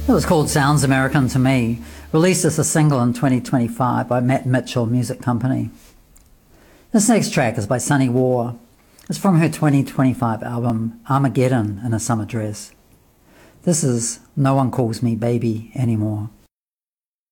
It was called Sounds American to me, released as a single in 2025 by Matt Mitchell Music Company. This next track is by Sunny War. It's from her 2025 album Armageddon in a Summer Dress. This is No One Calls Me Baby Anymore.